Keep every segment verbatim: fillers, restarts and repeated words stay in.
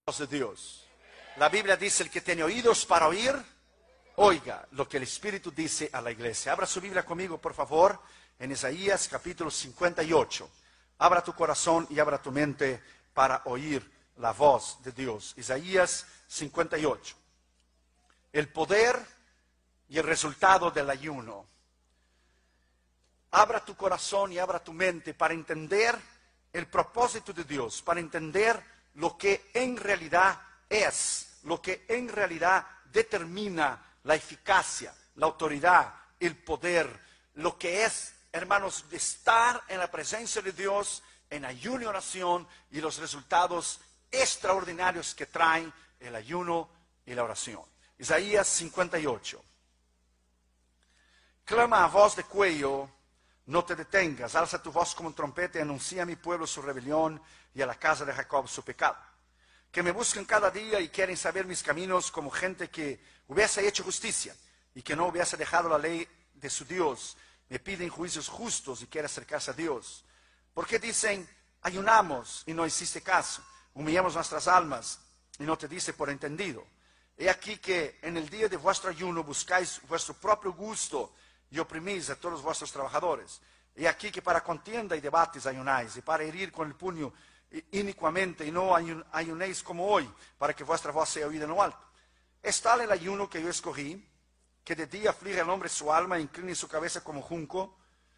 de Dios. La Biblia dice: el que tiene oídos para oír, oiga lo que el Espíritu dice a la iglesia. Abra su Biblia conmigo, por favor, en Isaías capítulo cincuenta y ocho. Abra tu corazón y abra tu mente para oír la voz de Dios. Isaías cincuenta y ocho. El poder y el resultado del ayuno. Abra tu corazón y abra tu mente para entender el propósito de Dios, para entender lo que en realidad es, lo que en realidad determina la eficacia, la autoridad, el poder, lo que es, hermanos, de estar en la presencia de Dios, en ayuno y oración, y los resultados extraordinarios que traen el ayuno y la oración. Isaías cincuenta y ocho. Clama a voz de cuello, no te detengas, alza tu voz como un trompeta y anuncia a mi pueblo su rebelión y a la casa de Jacob su pecado. Que me busquen cada día y quieren saber mis caminos, como gente que hubiese hecho justicia y que no hubiese dejado la ley de su Dios. Me piden juicios justos y quieren acercarse a Dios. Porque dicen: ayunamos y no hiciste caso, humillamos nuestras almas y no te dice por entendido. He aquí que en el día de vuestro ayuno buscáis vuestro propio gusto y oprimís a todos vuestros trabajadores. He aquí que para contienda y debates ayunáis, y para herir con el puño inicuamente, y no ayunéis como hoy, para que vuestra voz sea oída en lo alto. Es tal el ayuno que yo escogí, que de día aflige al hombre su alma, incline su cabeza como junco,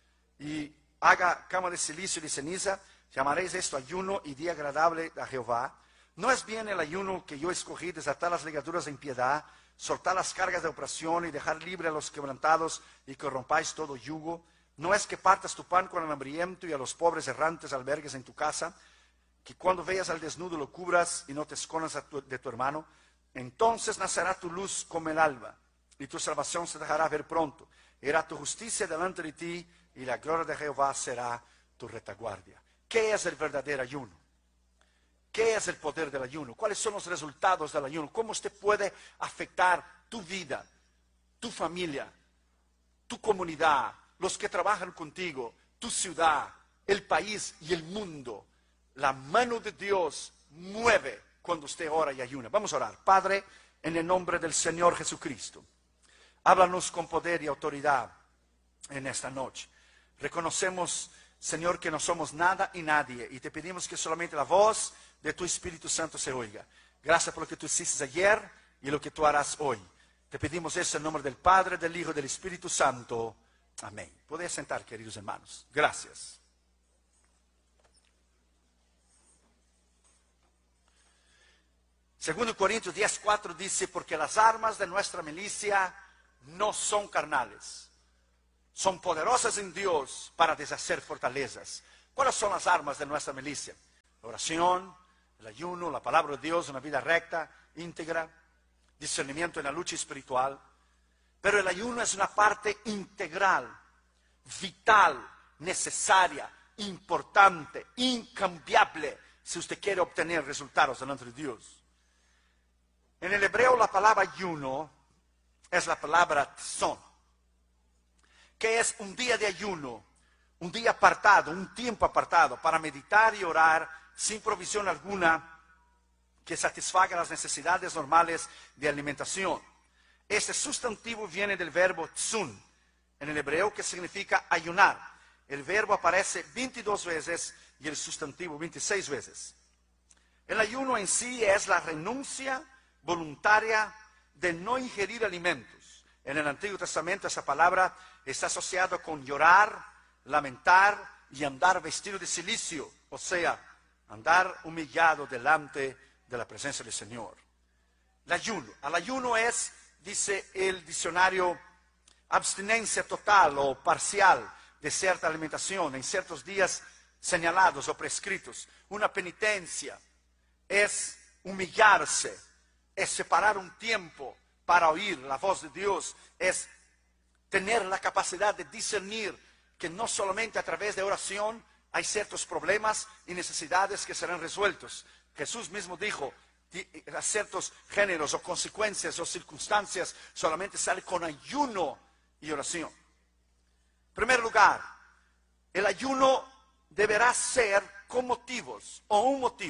y haga cama de silicio y de ceniza. Llamaréis esto ayuno y día agradable a Jehová. ¿No es bien el ayuno que yo escogí, desatar las ligaduras de impiedad, soltar las cargas de opresión y dejar libre a los quebrantados y que rompáis todo yugo? ¿No es que partas tu pan con el hambriento y a los pobres errantes albergues en tu casa? Que cuando veas al desnudo lo cubras y no te escondas a tu, de tu hermano. Entonces nacerá tu luz como el alba y tu salvación se dejará ver pronto. Irá tu justicia delante de ti y la gloria de Jehová será tu retaguardia. ¿Qué es el verdadero ayuno? ¿Qué es el poder del ayuno? ¿Cuáles son los resultados del ayuno? ¿Cómo usted puede afectar tu vida, tu familia, tu comunidad, los que trabajan contigo, tu ciudad, el país y el mundo? La mano de Dios mueve cuando usted ora y ayuna. Vamos a orar. Padre, en el nombre del Señor Jesucristo, háblanos con poder y autoridad en esta noche. Reconocemos, Señor, que no somos nada y nadie, y te pedimos que solamente la voz de tu Espíritu Santo se oiga. Gracias por lo que tú hiciste ayer y lo que tú harás hoy. Te pedimos eso en nombre del Padre, del Hijo y del Espíritu Santo. Amén. Podéis sentar, queridos hermanos. Gracias. Segundo Corintios diez cuatro dice: porque las armas de nuestra milicia no son carnales, son poderosas en Dios para deshacer fortalezas. ¿Cuáles son las armas de nuestra milicia? La oración, el ayuno, la palabra de Dios, una vida recta, íntegra, discernimiento en la lucha espiritual. Pero el ayuno es una parte integral, vital, necesaria, importante, incambiable, si usted quiere obtener resultados delante de Dios. En el hebreo la palabra ayuno es la palabra tzon, que es un día de ayuno, un día apartado, un tiempo apartado para meditar y orar sin provisión alguna que satisfaga las necesidades normales de alimentación. Este sustantivo viene del verbo tzun, en el hebreo, que significa ayunar. El verbo aparece veintidós veces y el sustantivo veintiséis veces. El ayuno en sí es la renuncia voluntaria de no ingerir alimentos. En el Antiguo Testamento esa palabra está asociada con llorar, lamentar y andar vestido de cilicio, o sea, andar humillado delante de la presencia del Señor. El ayuno. El ayuno es, dice el diccionario, abstinencia total o parcial de cierta alimentación en ciertos días señalados o prescritos. Una penitencia es humillarse, es separar un tiempo para oír la voz de Dios, es tener la capacidad de discernir que no solamente a través de oración hay ciertos problemas y necesidades que serán resueltos. Jesús mismo dijo: a ciertos géneros o consecuencias o circunstancias solamente sale con ayuno y oración. En primer lugar, el ayuno deberá ser con motivos o un motivo.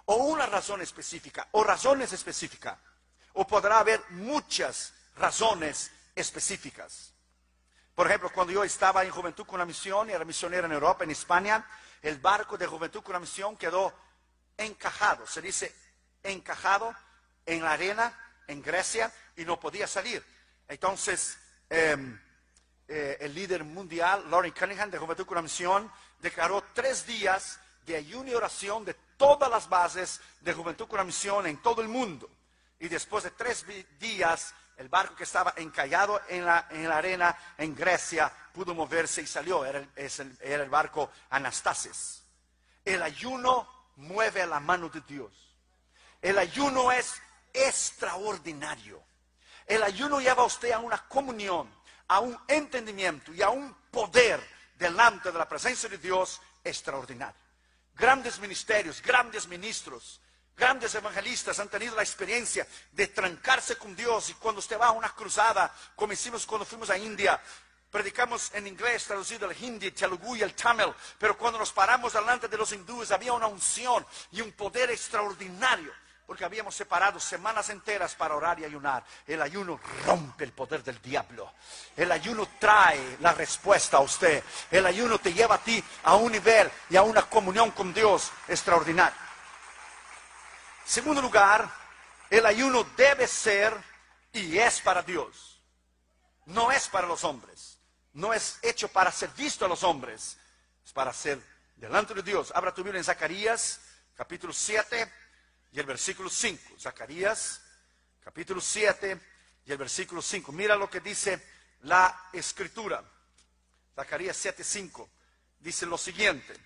o una razón específica, o razones específicas, o podrá haber muchas razones específicas. Por ejemplo, cuando yo estaba en Juventud con la Misión, y era misionero en Europa, en España, el barco de Juventud con la Misión quedó encajado, se dice encajado en la arena, en Grecia, y no podía salir. Entonces, eh, eh, el líder mundial, Lauren Cunningham, de Juventud con la Misión, declaró tres días de ayuno y oración de todas las bases de Juventud con la Misión en todo el mundo. Y después de tres días, el barco que estaba encallado en la, en la arena en Grecia pudo moverse y salió. Era el, era el barco Anastasis. El ayuno mueve la mano de Dios. El ayuno es extraordinario. El ayuno lleva a usted a una comunión, a un entendimiento y a un poder delante de la presencia de Dios extraordinario. Grandes ministerios, grandes ministros, grandes evangelistas han tenido la experiencia de trancarse con Dios. Y cuando usted va a una cruzada, como hicimos cuando fuimos a India, predicamos en inglés traducido al hindi, el telugu y el tamil, pero cuando nos paramos delante de los hindúes había una unción y un poder extraordinario, porque habíamos separado semanas enteras para orar y ayunar. El ayuno rompe el poder del diablo. El ayuno trae la respuesta a usted. El ayuno te lleva a ti a un nivel y a una comunión con Dios extraordinaria. Segundo lugar, el ayuno debe ser y es para Dios. No es para los hombres. No es hecho para ser visto a los hombres. Es para ser delante de Dios. Abra tu Biblia en Zacarías, capítulo siete y el versículo cinco. Zacarías, capítulo siete y el versículo cinco. Mira lo que dice la Escritura. Zacarías siete, cinco. Dice lo siguiente.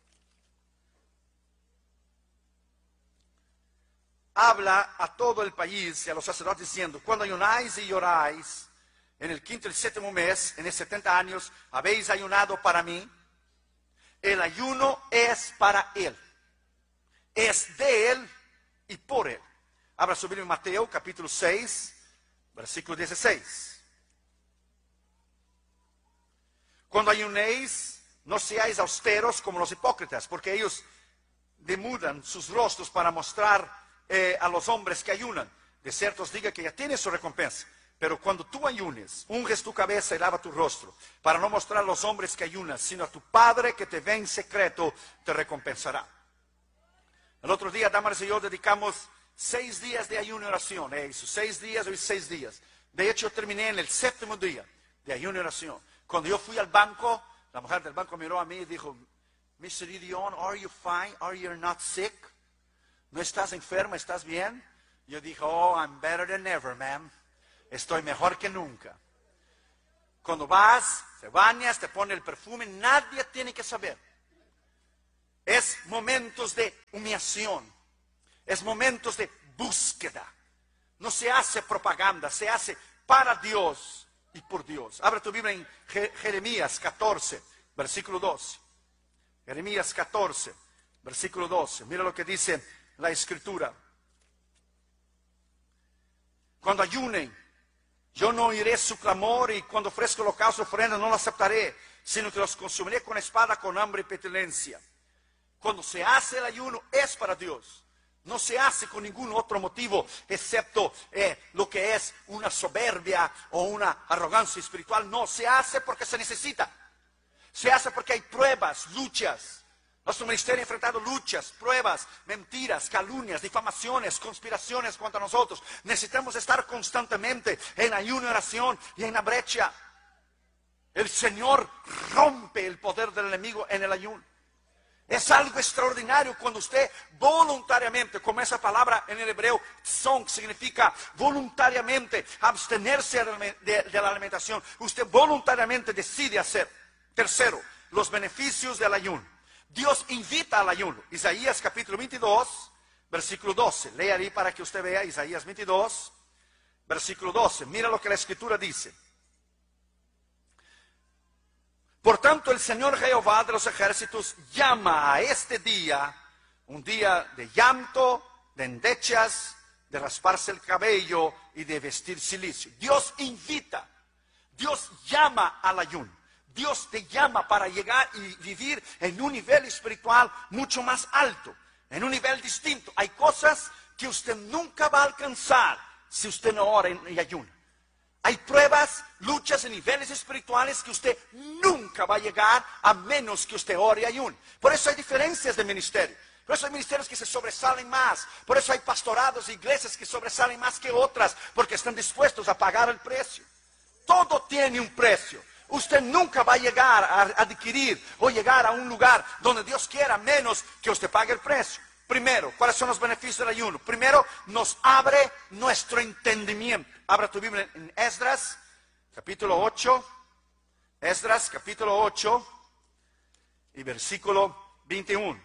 Habla a todo el país y a los sacerdotes diciendo: cuando ayunáis y lloráis, en el quinto y el séptimo mes, en esos setenta años, habéis ayunado para mí. El ayuno es para Él. Es de Él y por Él. Abra su Biblia en Mateo, capítulo seis, versículo dieciséis. Cuando ayunéis, no seáis austeros como los hipócritas, porque ellos demudan sus rostros para mostrar eh, a los hombres que ayunan. De cierto os diga que ya tienes su recompensa. Pero cuando tú ayunes, unges tu cabeza y lava tu rostro, para no mostrar a los hombres que ayunas, sino a tu Padre que te ve en secreto, te recompensará. El otro día, Damaris y yo dedicamos seis días de ayuno y oración. Eh, esos seis días, hoy seis días. De hecho, terminé en el séptimo día de ayuno y oración. Cuando yo fui al banco, la mujer del banco miró a mí y dijo: mister Gideon, are you fine? Are you not sick? ¿No estás enferma? ¿Estás bien? Yo dije: oh, I'm better than ever, ma'am. Estoy mejor que nunca. Cuando vas, te bañas, te pones el perfume, nadie tiene que saber. Es momentos de humillación. Es momentos de búsqueda. No se hace propaganda, se hace para Dios y por Dios. Abre tu Biblia en Jeremías catorce, versículo doce. Jeremías catorce, versículo doce. Mira lo que dice la Escritura. Cuando ayunen, yo no oiré su clamor, y cuando ofrezco holocausto, ofrenda, no lo aceptaré, sino que los consumiré con espada, con hambre y pestilencia. Cuando se hace el ayuno, es para Dios. No se hace con ningún otro motivo, excepto eh, lo que es una soberbia o una arrogancia espiritual. No, se hace porque se necesita. Se hace porque hay pruebas, luchas. Nuestro ministerio ha enfrentado luchas, pruebas, mentiras, calumnias, difamaciones, conspiraciones contra nosotros. Necesitamos estar constantemente en ayuno y oración y en la brecha. El Señor rompe el poder del enemigo en el ayuno. Es algo extraordinario cuando usted voluntariamente, como esa palabra en el hebreo, tzon, significa voluntariamente abstenerse de, de, de la alimentación. Usted voluntariamente decide hacer. Tercero, los beneficios del ayuno. Dios invita al ayuno. Isaías capítulo veintidós, versículo doce. Lea ahí para que usted vea Isaías veintidós, versículo doce. Mira lo que la Escritura dice. Por tanto, el Señor Jehová de los ejércitos llama a este día un día de llanto, de endechas, de rasparse el cabello y de vestir cilicio. Dios invita, Dios llama al ayuno. Dios te llama para llegar y vivir en un nivel espiritual mucho más alto. en un nivel distinto. Hay cosas que usted nunca va a alcanzar si usted no ora y ayuna. Hay pruebas, luchas en niveles espirituales que usted nunca va a llegar a menos que usted ore y ayune. Por eso hay diferencias de ministerio. Por eso hay ministerios que se sobresalen más. Por eso hay pastorados e iglesias que sobresalen más que otras, porque están dispuestos a pagar el precio. Todo tiene un precio. Usted nunca va a llegar a adquirir o llegar a un lugar donde Dios quiera menos que usted pague el precio. Primero, ¿cuáles son los beneficios del ayuno? Primero, nos abre nuestro entendimiento. Abra tu Biblia en Esdras, capítulo ocho. Esdras, capítulo ocho y versículo veintiuno.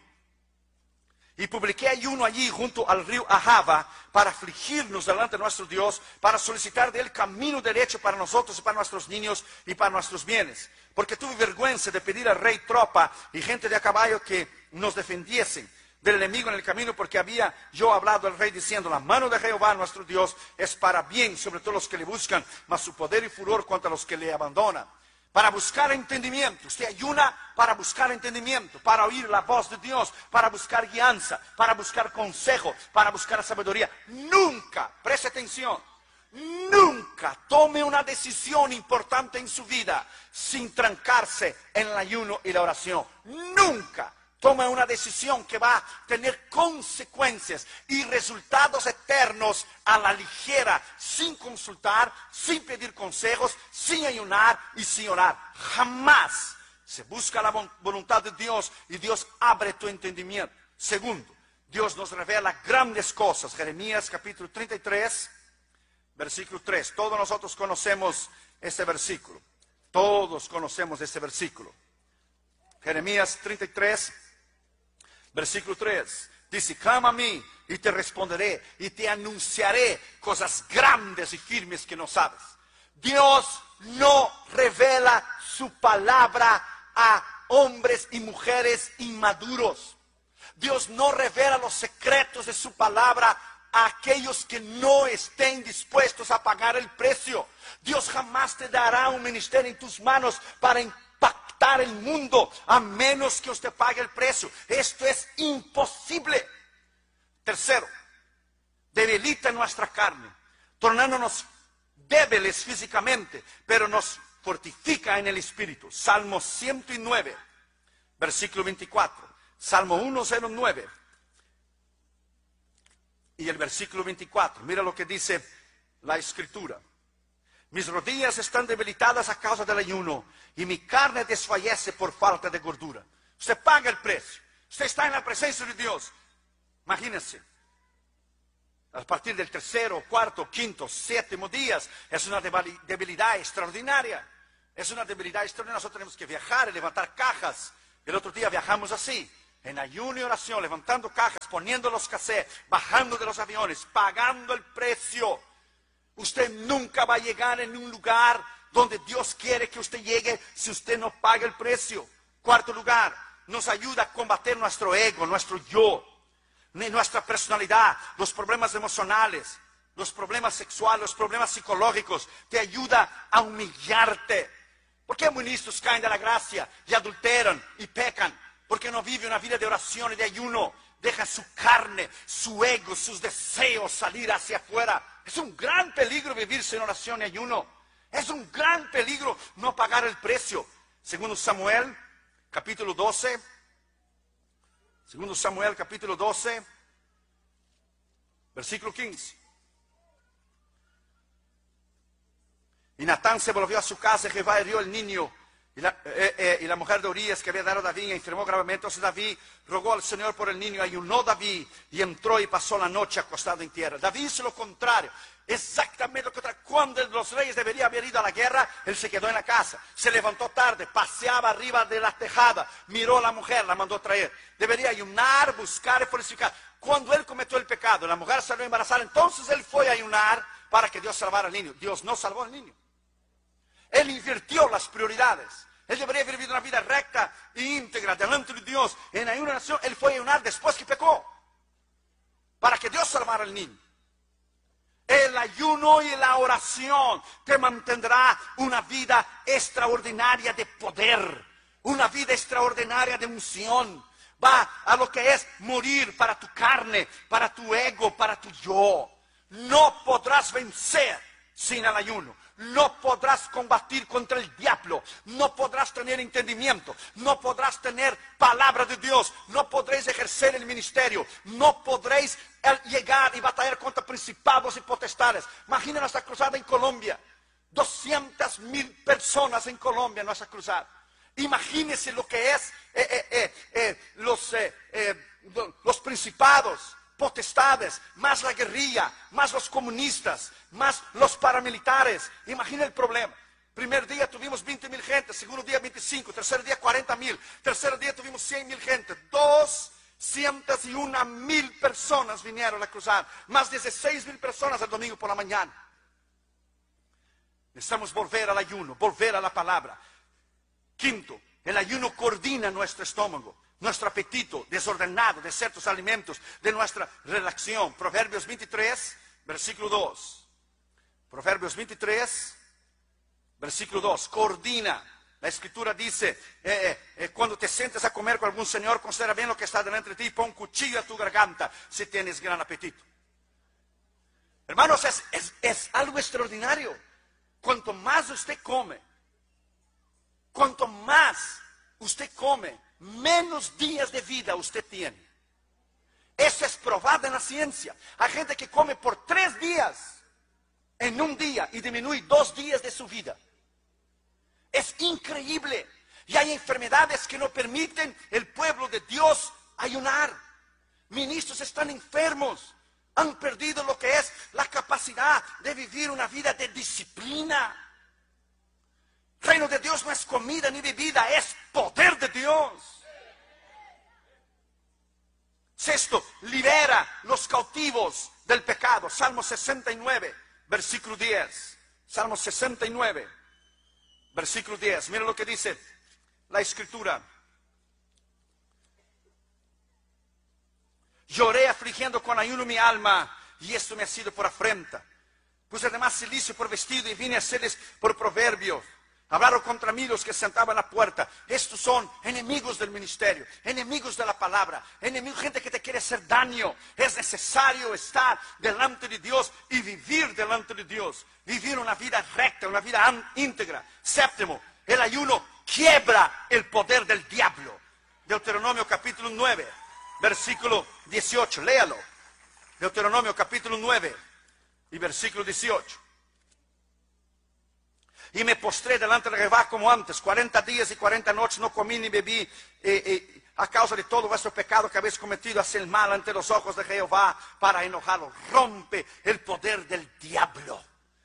Y publiqué ayuno allí junto al río Ahava para afligirnos delante de nuestro Dios, para solicitar de él camino derecho para nosotros y para nuestros niños y para nuestros bienes. Porque tuve vergüenza de pedir al rey tropa y gente de a caballo que nos defendiesen del enemigo en el camino, porque había yo hablado al rey diciendo: la mano de Jehová nuestro Dios es para bien sobre todos los que le buscan, mas su poder y furor contra los que le abandonan. Para buscar entendimiento. Usted ayuna para buscar entendimiento, para oír la voz de Dios, para buscar guianza, para buscar consejo, para buscar sabiduría. Nunca, preste atención, nunca tome una decisión importante en su vida sin trancarse en el ayuno y la oración. Nunca tome una decisión que va a tener consecuencias y resultados eternos a la ligera, sin consultar, sin pedir consejos, sin ayunar y sin orar. Jamás se busca la voluntad de Dios y Dios abre tu entendimiento. Segundo, Dios nos revela grandes cosas. Jeremías capítulo treinta y tres, versículo tres. Todos nosotros conocemos este versículo. Todos conocemos este versículo. Jeremías treinta y tres, versículo tres. Dice: clama a mí y te responderé y te anunciaré cosas grandes y firmes que no sabes. Dios no revela su palabra a hombres y mujeres inmaduros. Dios no revela los secretos de su palabra a aquellos que no estén dispuestos a pagar el precio. Dios jamás te dará un ministerio en tus manos para impactar el mundo a menos que usted pague el precio. Esto es imposible. Tercero, debilita nuestra carne, tornándonos débiles físicamente, pero nos fortifica en el espíritu. Salmo ciento nueve, versículo veinticuatro. Salmo ciento nueve y el versículo veinticuatro. Mira lo que dice la escritura: mis rodillas están debilitadas a causa del ayuno y mi carne desfallece por falta de gordura. Usted paga el precio. Usted está en la presencia de Dios. Imagínense, a partir del tercero, cuarto, quinto, séptimo días, es una debilidad extraordinaria. Es una debilidad extraordinaria. Nosotros tenemos que viajar y levantar cajas. El otro día viajamos así, en ayuno y oración, levantando cajas, poniendo los cassettes, bajando de los aviones, pagando el precio. Usted nunca va a llegar en un lugar donde Dios quiere que usted llegue si usted no paga el precio. Cuarto lugar, nos ayuda a combater nuestro ego, nuestro yo, nuestra personalidad, los problemas emocionales, los problemas sexuales, los problemas psicológicos. Te ayuda a humillarte. ¿Por qué ministros caen de la gracia y adulteran y pecan? Porque no viven una vida de oración y de ayuno. Dejan su carne, su ego, sus deseos salir hacia afuera. Es un gran peligro vivir sin oración y ayuno. Es un gran peligro no pagar el precio. Segundo Samuel, capítulo doce. Segundo Samuel, capítulo doce, versículo quince. Y Natán se volvió a su casa y Jehová hirió el niño. Y la, eh, eh, y la mujer de Urías que había dado a David enfermó gravemente. Entonces David rogó al Señor por el niño, ayunó David y entró y pasó la noche acostado en tierra. David hizo lo contrario, exactamente lo contrario. Cuando los reyes deberían haber ido a la guerra, él se quedó en la casa. Se levantó tarde, paseaba arriba de la tejada, miró a la mujer, la mandó a traer. Debería ayunar, buscar y fortificar. Cuando él cometió el pecado, la mujer salió embarazada, entonces él fue a ayunar para que Dios salvara al niño. Dios no salvó al niño. Él invirtió las prioridades. Él debería haber vivido una vida recta e íntegra delante de Dios. En ayuno y oración, él fue a ayunar después que pecó, para que Dios salvara al niño. El ayuno y la oración te mantendrá una vida extraordinaria de poder, una vida extraordinaria de unción, Va a lo que es morir para tu carne, para tu ego, para tu yo. No podrás vencer sin el ayuno. No podrás combatir contra el diablo. No podrás tener entendimiento. No podrás tener palabra de Dios. No podréis ejercer el ministerio. No podréis llegar y batallar contra principados y potestades. Imagina nuestra cruzada en Colombia. doscientas mil personas en Colombia en nuestra cruzada. Imagínense lo que es eh, eh, eh, eh, los, eh, eh, los principados, potestades, más la guerrilla, más los comunistas, más los paramilitares. Imagina el problema. Primer día tuvimos veinte mil gente, segundo día veinticinco, tercer día cuarenta mil, tercer día tuvimos cien mil gente, doscientas y una mil personas vinieron a cruzar, más dieciséis mil personas el domingo por la mañana. Necesitamos volver al ayuno, volver a la palabra. Quinto, el ayuno coordina nuestro estómago, nuestro apetito desordenado de ciertos alimentos, de nuestra relación. Proverbios veintitrés, versículo dos. Proverbios veintitrés, versículo dos. Coordina. La escritura dice, eh, eh, cuando te sientes a comer con algún señor, considera bien lo que está delante de ti, pon un cuchillo a tu garganta si tienes gran apetito. Hermanos, es, es, es algo extraordinario. Cuanto más usted come, cuanto más usted come, menos días de vida usted tiene. Eso es probado en la ciencia. Hay gente que come por tres días en un día y disminuye dos días de su vida. Es increíble. Y hay enfermedades que no permiten el pueblo de Dios ayunar. Ministros están enfermos. Han perdido lo que es la capacidad de vivir una vida de disciplina. Reino de Dios no es comida ni bebida, es poder de Dios. Sexto, libera los cautivos del pecado. Salmo sesenta y nueve, versículo diez. Salmo sesenta y nueve, versículo diez. Mira lo que dice la escritura. Lloré afligiendo con ayuno mi alma, y esto me ha sido por afrenta. Puse además silicio por vestido y vine a hacerles por proverbio. Hablaron contra mí los que se sentaban a la puerta. Estos son enemigos del ministerio, enemigos de la palabra, enemigos, gente que te quiere hacer daño. Es necesario estar delante de Dios y vivir delante de Dios. Vivir una vida recta, una vida íntegra. Séptimo, el ayuno quiebra el poder del diablo. Deuteronomio capítulo nueve, versículo dieciocho. Léalo. Deuteronomio capítulo nueve y versículo dieciocho. Y me postré delante de Jehová como antes, cuarenta días y cuarenta noches no comí ni bebí, eh, eh, a causa de todo vuestro pecado que habéis cometido, hacer el mal ante los ojos de Jehová para enojarlo. Rompe el poder del diablo.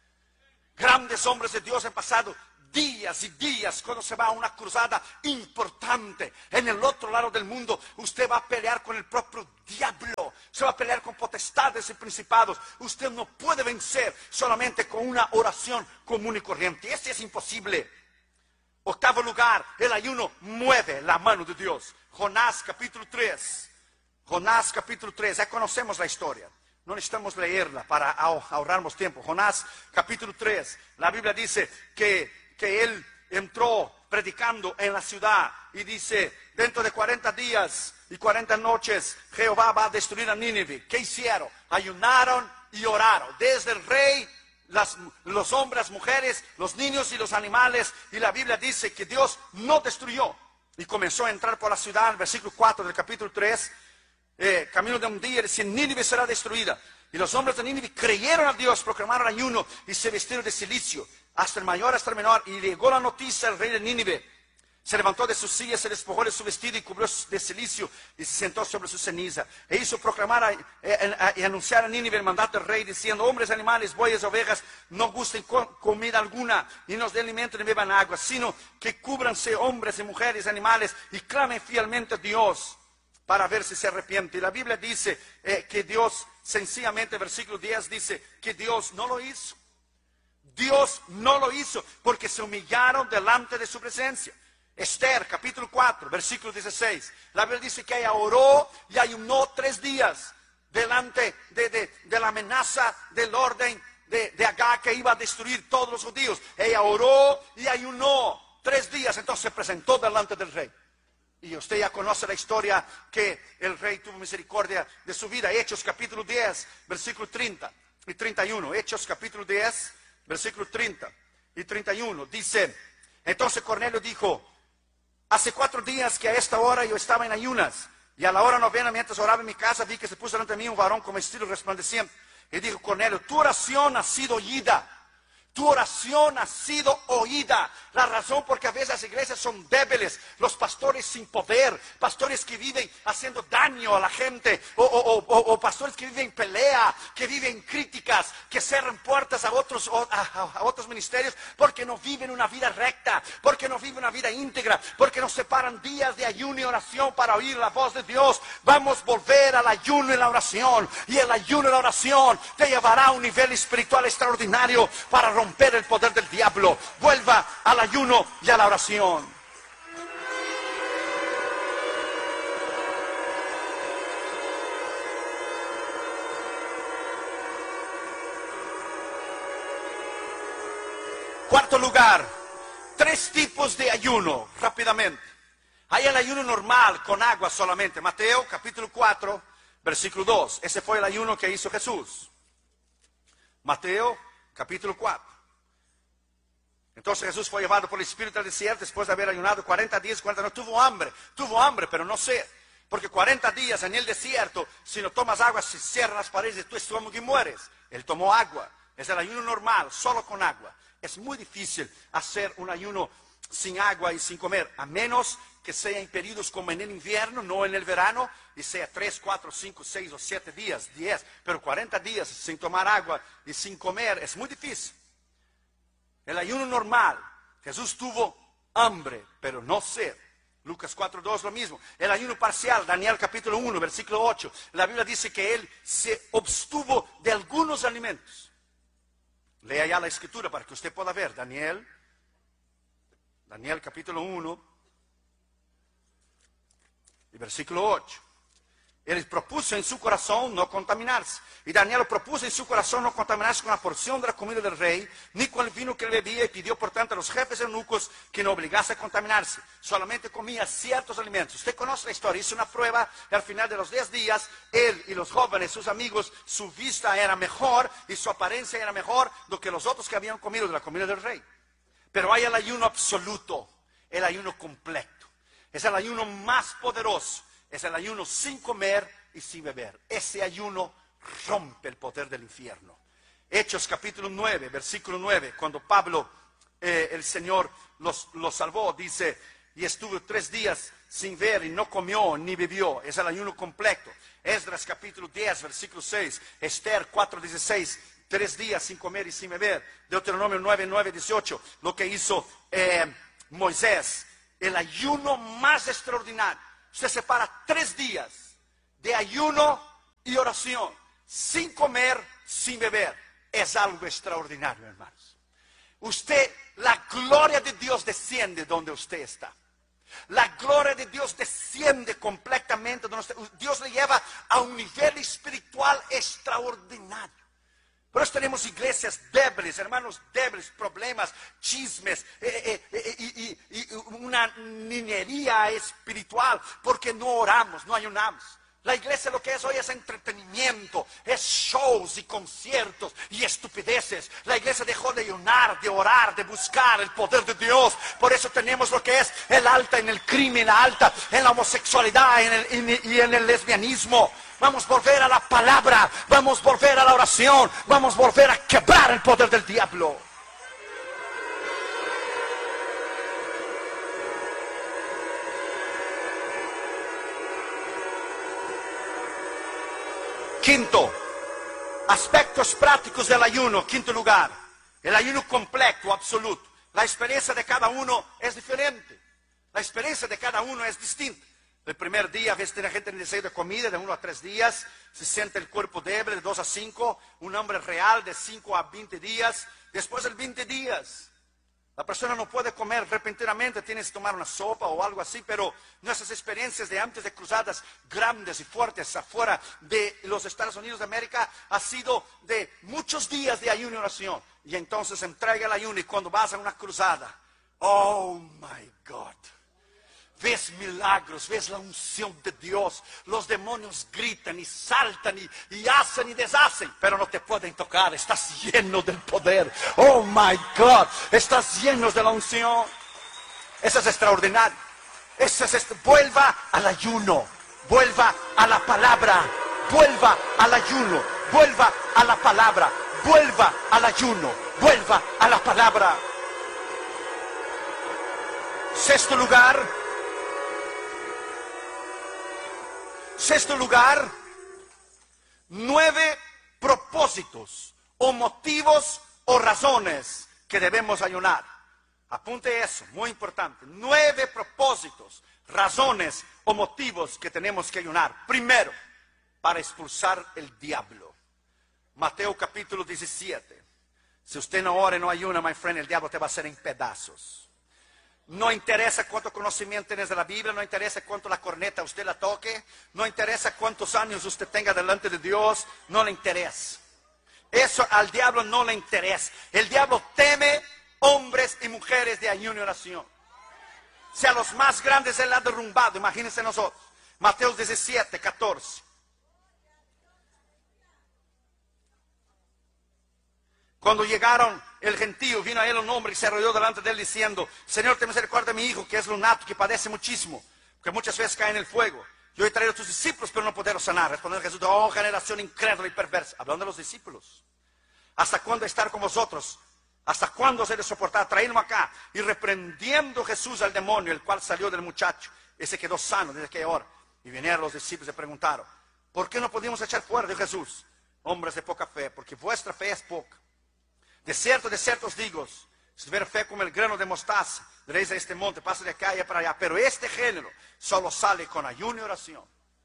Grandes hombres de Dios han pasado días y días cuando se va a una cruzada importante. En el otro lado del mundo usted va a pelear con el propio diablo. Se va a pelear con potestades y principados. Usted no puede vencer solamente con una oración común y corriente. Este es imposible. Octavo lugar, el ayuno mueve la mano de Dios. Jonás capítulo tres. Jonás capítulo tres. Ya conocemos la historia. No necesitamos leerla para ahorrarnos tiempo. Jonás capítulo tres. La Biblia dice que que él entró predicando en la ciudad y dice, dentro de cuarenta días y cuarenta noches Jehová va a destruir a Nínive. ¿Qué hicieron? Ayunaron y oraron. Desde el rey, las, los hombres, las mujeres, los niños y los animales. Y la Biblia dice que Dios no destruyó. Y comenzó a entrar por la ciudad, el versículo cuatro del capítulo tres. Eh, camino de un día, dice, Nínive será destruida. Y los hombres de Nínive creyeron a Dios, proclamaron ayuno y se vistieron de silicio, hasta el mayor hasta el menor. Y llegó la noticia al rey de Nínive. Se levantó de su silla, se despojó de su vestido y cubrió de silicio y se sentó sobre su ceniza. E hizo proclamar y anunciar a Nínive el mandato del rey, diciendo, hombres, animales, bueyes, ovejas, no gusten comida alguna, ni nos den alimento ni beban agua, sino que cúbranse hombres y mujeres, animales, y clamen fielmente a Dios para ver si se arrepiente. Y la Biblia dice eh, que Dios, sencillamente, versículo diez, dice que Dios no lo hizo. Dios no lo hizo porque se humillaron delante de su presencia. Esther, capítulo cuatro, versículo dieciséis. La Biblia dice que ella oró y ayunó tres días delante de, de, de la amenaza del orden de, de Agag que iba a destruir todos los judíos. Ella oró y ayunó tres días, entonces se presentó delante del rey. Y usted ya conoce la historia que el rey tuvo misericordia de su vida. Hechos capítulo diez, versículo treinta y treinta y uno. Hechos capítulo diez, versículo treinta y treinta y uno. Dice, entonces Cornelio dijo, hace cuatro días que a esta hora yo estaba en ayunas, y a la hora novena mientras oraba en mi casa vi que se puso delante de mí un varón con vestido resplandeciente. Y dijo, Cornelio, tu oración ha sido oída. Tu oración ha sido oída. La razón porque a veces las iglesias son débiles, los pastores sin poder, pastores que viven haciendo daño a la gente, o, o, o, o pastores que viven en pelea, que viven críticas, que cierran puertas a otros, a, a otros ministerios, porque no viven una vida recta, porque no viven una vida íntegra, porque nos separan días de ayuno y oración para oír la voz de Dios. Vamos a volver al ayuno y la oración, y el ayuno y la oración te llevará a un nivel espiritual extraordinario para romper el poder del diablo. Vuelva al ayuno y a la oración. Cuarto lugar, tres tipos de ayuno, rápidamente. Hay el ayuno normal con agua solamente. Mateo capítulo cuatro, versículo dos. Ese fue el ayuno que hizo Jesús. Mateo capítulo cuatro. Entonces Jesús fue llevado por el Espíritu al desierto después de haber ayunado cuarenta días, cuarenta no tuvo hambre, tuvo hambre pero no sed, porque cuarenta días en el desierto, si no tomas agua, se cierran las paredes de tu estómago y mueres. Él tomó agua, es el ayuno normal, solo con agua. Es muy difícil hacer un ayuno sin agua y sin comer, a menos que sea en periodos como en el invierno, no en el verano, y sea tres, cuatro, cinco, seis o siete días, diez, pero cuarenta días sin tomar agua y sin comer es muy difícil. El ayuno normal, Jesús tuvo hambre, pero no sed. Lucas cuatro dos lo mismo. El ayuno parcial, Daniel capítulo uno, versículo ocho. La Biblia dice que él se abstuvo de algunos alimentos. Lea ya la escritura para que usted pueda ver. Daniel, Daniel capítulo uno y versículo ocho. Él propuso en su corazón no contaminarse. Y Daniel propuso en su corazón no contaminarse con la porción de la comida del rey, ni con el vino que él bebía, y pidió por tanto a los jefes eunucos que no obligase a contaminarse. Solamente comía ciertos alimentos. Usted conoce la historia, hizo una prueba y al final de los diez días, él y los jóvenes, sus amigos, su vista era mejor y su apariencia era mejor do que los otros que habían comido de la comida del rey. Pero hay el ayuno absoluto, el ayuno completo. Es el ayuno más poderoso. Es el ayuno sin comer y sin beber. Ese ayuno rompe el poder del infierno. Hechos capítulo nueve, versículo nueve, cuando Pablo, eh, el Señor, los, los salvó, dice, y estuvo tres días sin ver y no comió ni bebió. Es el ayuno completo. Esdras capítulo diez, versículo seis, Esther cuatro dieciséis, tres días sin comer y sin beber. Deuteronomio nueve, nueve, dieciocho, lo que hizo eh, Moisés. El ayuno más extraordinario. Usted separa tres días de ayuno y oración, sin comer, sin beber. Es algo extraordinario, hermanos. Usted, la gloria de Dios desciende donde usted está. La gloria de Dios desciende completamente donde usted. Dios le lleva a un nivel espiritual extraordinario. Por eso tenemos iglesias débiles, hermanos débiles, problemas, chismes eh, eh, eh, y, y, y una niñería espiritual, porque no oramos, no ayunamos. La iglesia lo que es hoy es entretenimiento, es shows y conciertos y estupideces. La iglesia dejó de ayunar, de orar, de buscar el poder de Dios. Por eso tenemos lo que es el alta en el crimen, la alta en la homosexualidad en el, en, y en el lesbianismo. Vamos a volver a la palabra, vamos a volver a la oración, vamos a volver a quebrar el poder del diablo. Quinto, aspectos prácticos del ayuno. Quinto lugar, el ayuno completo, absoluto. La experiencia de cada uno es diferente. La experiencia de cada uno es distinta. El primer día, a veces tiene gente en el deseo de comida, de uno a tres días. Se siente el cuerpo débil, de dos a cinco. Un hombre real, de cinco a veinte días. Después de veinte días, la persona no puede comer repentinamente, tienes que tomar una sopa o algo así, pero nuestras experiencias de antes de cruzadas grandes y fuertes afuera de los Estados Unidos de América ha sido de muchos días de ayuno y oración. Y entonces entrega el ayuno y cuando vas a una cruzada, oh my God, ves milagros, ves la unción de Dios. Los demonios gritan y saltan y, y hacen y deshacen, pero no te pueden tocar. Estás lleno del poder. Oh my God, estás lleno de la unción. Eso es extraordinario. Eso es esto. Vuelva al ayuno, vuelva a la palabra, vuelva al ayuno, vuelva a la palabra, vuelva al ayuno, vuelva a la palabra. Sexto lugar, sexto lugar, nueve propósitos o motivos o razones que debemos ayunar. Apunte eso, muy importante. Nueve propósitos, razones o motivos que tenemos que ayunar. Primero, para expulsar el diablo. Mateo capítulo diecisiete. Si usted no ora y no ayuna, my friend, el diablo te va a hacer en pedazos. No interesa cuánto conocimiento tienes de la Biblia, no interesa cuánto la corneta usted la toque, no interesa cuántos años usted tenga delante de Dios, no le interesa. Eso al diablo no le interesa. El diablo teme hombres y mujeres de ayuno y oración. Si a los más grandes él ha derrumbado, imagínense nosotros. Mateo diecisiete, catorce. Cuando llegaron el gentío, vino a él un hombre y se arrodilló delante de él diciendo: Señor, ten misericordia de mi hijo, que es lunático, que padece muchísimo, que muchas veces cae en el fuego. Yo he traído a tus discípulos, pero no pudieron sanar. Respondió Jesús: oh, generación incrédula y perversa. Hablando de los discípulos. ¿Hasta cuándo estar con vosotros? ¿Hasta cuándo se de soportar? Traídme acá. Y reprendiendo Jesús al demonio, el cual salió del muchacho, ese quedó sano desde aquella hora. Y vinieron los discípulos y le preguntaron: ¿por qué no pudimos echar fuera de Jesús? Hombres de poca fe, porque vuestra fe es poca. De cierto, de cierto os digo, si tuviera fe como el grano de mostaza, diréis a este monte, pasa de acá y para allá. Pero este género solo sale con ayuno y oración.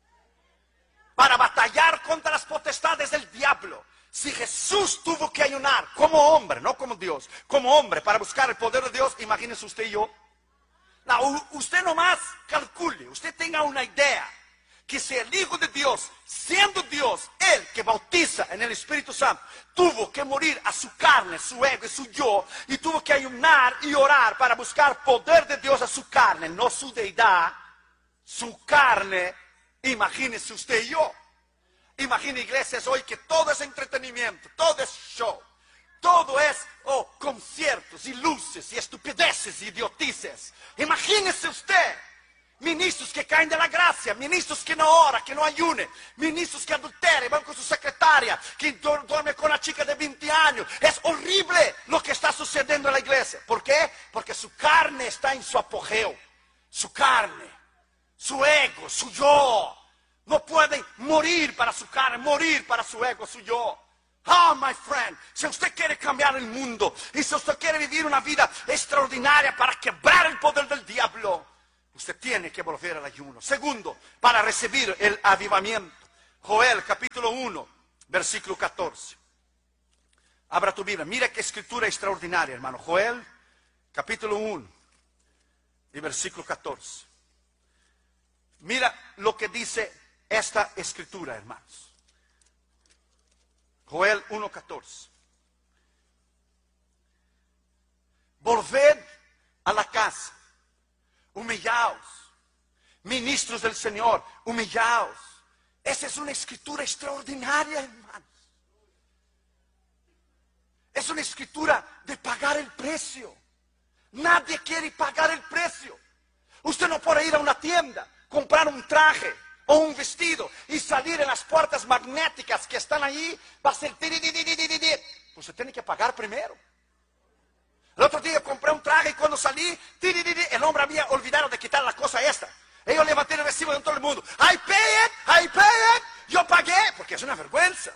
Para batallar contra las potestades del diablo. Si Jesús tuvo que ayunar como hombre, no como Dios, como hombre, para buscar el poder de Dios, imagínense usted y yo. No, usted nomás calcule, usted tenga una idea, que si el Hijo de Dios, siendo Dios, Él que bautiza en el Espíritu Santo, tuvo que morir a su carne, su ego y su yo, y tuvo que ayunar y orar para buscar poder de Dios a su carne, no su deidad, su carne, imagínese usted y yo. Imagina iglesias hoy que todo es entretenimiento, todo es show, todo es oh, conciertos y luces y estupideces y idiotices. Imagínese usted. Ministros que caen de la gracia, ministros que no oran, que no ayunen, ministros que adulteran, van con su secretaria, que duermen con una chica de veinte años. Es horrible lo que está sucediendo en la iglesia. ¿Por qué? Porque su carne está en su apogeo. Su carne, su ego, su yo. No pueden morir para su carne, morir para su ego, su yo. Oh, my friend, si usted quiere cambiar el mundo y si usted quiere vivir una vida extraordinaria para quebrar el poder del diablo, usted tiene que volver al ayuno. Segundo, para recibir el avivamiento. Joel capítulo uno, versículo catorce. Abra tu Biblia. Mira qué escritura extraordinaria, hermano. Joel capítulo uno y versículo catorce. Mira lo que dice esta escritura, hermanos. Joel uno, catorce. Volved a la casa. Humillaos, ministros del Señor, humillaos. Esa es una escritura extraordinaria, hermanos. Es una escritura de pagar el precio. Nadie quiere pagar el precio. Usted no puede ir a una tienda, comprar un traje o un vestido y salir en las puertas magnéticas que están allí. Va a ser tiridididididid. Pues usted tiene que pagar primero. El otro día compré un traje y cuando salí, el hombre había olvidado de quitar la cosa esta. Ellos levanté el recibo de todo el mundo. I pay it, I pay it. Yo pagué, porque es una vergüenza.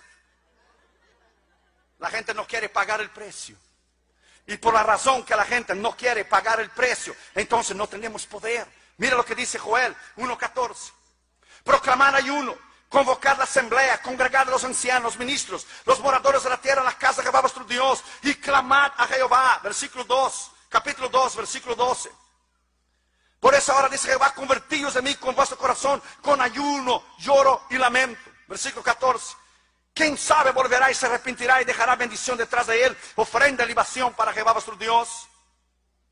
La gente no quiere pagar el precio. Y por la razón que la gente no quiere pagar el precio, entonces no tenemos poder. Mira lo que dice Joel uno, catorce. Proclamar ayuno, convocar la asamblea, congregar a los ancianos, los ministros, los moradores de la tierra en la casa de Jehová vuestro Dios, y clamad a Jehová. Versículo dos, capítulo dos, versículo doce. Por eso ahora dice Jehová: convertíos de mí con vuestro corazón, con ayuno, lloro y lamento. Versículo catorce. ¿Quién sabe volverá y se arrepentirá y dejará bendición detrás de él? Ofrenda y libación para Jehová vuestro Dios.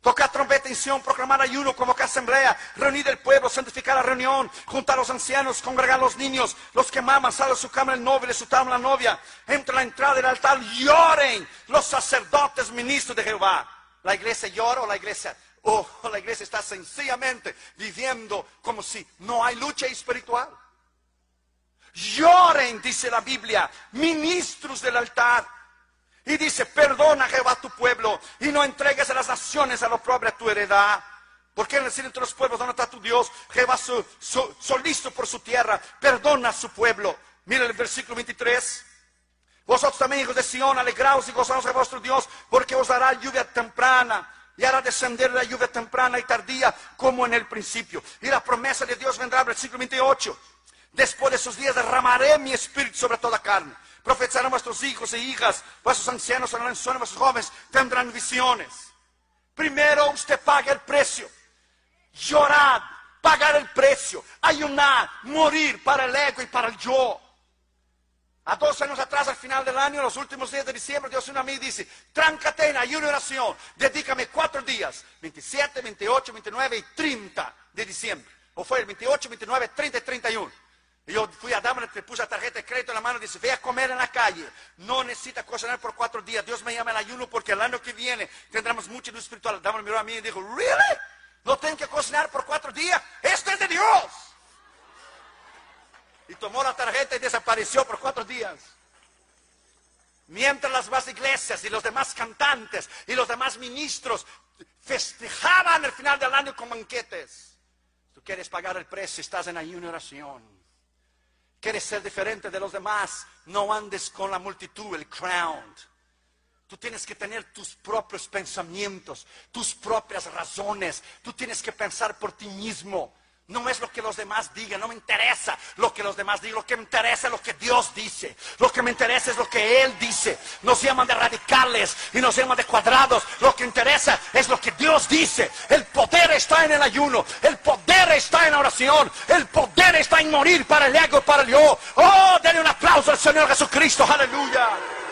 Tocar trompeta en Sión, proclamar ayuno, convocar asamblea, reunir el pueblo, santificar la reunión, juntar a los ancianos, congregar a los niños, los que maman, sale de su cámara el novio, de su tabla la novia, entre la entrada del altar, lloren los sacerdotes ministros de Jehová. La iglesia llora o la iglesia, o oh, la iglesia está sencillamente viviendo como si no hay lucha espiritual. Lloren, dice la Biblia, ministros del altar. Y dice, perdona Jehová tu pueblo y no entregues a las naciones a lo propio a tu heredad. Porque en decir entre los pueblos, ¿dónde está tu Dios? Jehová su, su, solícito por su tierra, perdona a su pueblo. Mira el versículo veintitrés. Vosotros también, hijos de Sión, alegraos y gozaos de vuestro Dios, porque os dará lluvia temprana y hará descender la lluvia temprana y tardía como en el principio. Y la promesa de Dios vendrá, versículo veintiocho. Después de esos días derramaré mi espíritu sobre toda carne. Profetizarán vuestros hijos e hijas, vuestros ancianos sonarán sueños, vuestros jóvenes tendrán visiones. Primero usted paga el precio. Llorar, pagar el precio, ayunar, morir para el ego y para el yo. A dos años atrás, al final del año, los últimos días de diciembre, Dios vino a mí y dice, tráncate en ayuno y oración, dedícame cuatro días, veintisiete, veintiocho, veintinueve y treinta de diciembre. O fue el veintiocho, veintinueve, treinta y treinta y uno. Y yo fui a Dama, le puse la tarjeta de crédito en la mano y dice, ve a comer en la calle. No necesita cocinar por cuatro días. Dios me llama al ayuno porque el año que viene tendremos mucha luz espiritual. Dama miró a mí y dijo, ¿really? ¿No tengo que cocinar por cuatro días? ¡Esto es de Dios! Y tomó la tarjeta y desapareció por cuatro días. Mientras las demás iglesias y los demás cantantes y los demás ministros festejaban el final del año con banquetes. Tú quieres pagar el precio, estás en ayuno y oración. Quieres ser diferente de los demás, no andes con la multitud, el crowd. Tú tienes que tener tus propios pensamientos, tus propias razones. Tú tienes que pensar por ti mismo. No es lo que los demás digan, no me interesa lo que los demás digan. Lo que me interesa es lo que Dios dice. Lo que me interesa es lo que Él dice. Nos llaman de radicales y nos llaman de cuadrados. Lo que interesa es lo que Dios dice. El poder está en el ayuno. El poder está en la oración. El poder está en morir para el ego y para el yo. Oh, denle un aplauso al Señor Jesucristo. Aleluya.